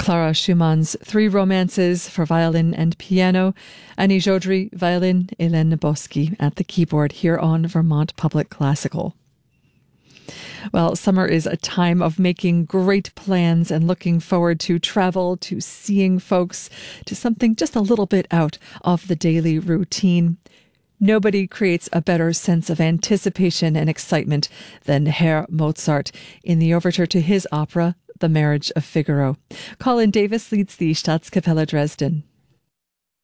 Clara Schumann's Three Romances for violin and piano, Annie Jodry, violin, Hélène Bosky at the keyboard here on Vermont Public Classical. Well, summer is a time of making great plans and looking forward to travel, to seeing folks, to something just a little bit out of the daily routine. Nobody creates a better sense of anticipation and excitement than Herr Mozart in the overture to his opera, The Marriage of Figaro. Colin Davis leads the Staatskapelle Dresden.